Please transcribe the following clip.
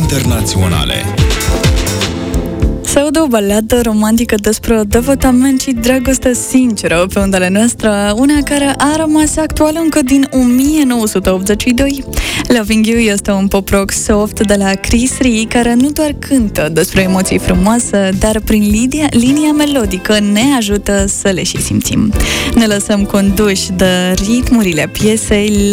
internaționale. Se aude o baladă romantică despre devotament și dragoste sinceră pe undele noastre, una care a rămas actuală încă din 1982. Loving You este un pop rock soft de la Chris Rea, care nu doar cântă despre emoții frumoase, dar prin linia melodică ne ajută să le și simțim. Ne lăsăm conduși de ritmurile piesei